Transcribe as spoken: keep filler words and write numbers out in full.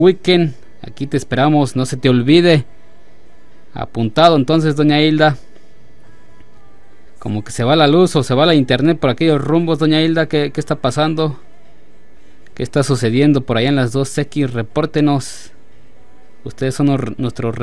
weekend. Aquí te esperamos, no se te olvide. Apuntado entonces, doña Hilda. Como que se va la luz o se va la internet por aquellos rumbos, doña Hilda. ¿Qué, qué está pasando? ¿Qué está sucediendo por allá en las dos X? Repórtenos. Ustedes son nuestros